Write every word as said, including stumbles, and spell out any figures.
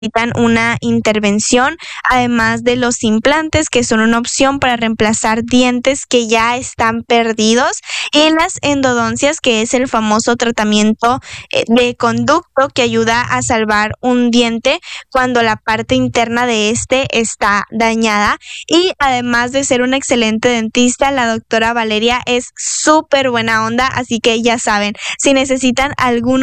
necesitan una intervención, además de los implantes, que son una opción para reemplazar dientes que ya están perdidos, y las endodoncias, que es el famoso tratamiento eh, de conducto que ayuda a salvar un diente cuando la parte interna de este está dañada. Y además de ser una excelente dentista, la doctora Valeria es súper buena onda, así que ya saben, si necesitan algún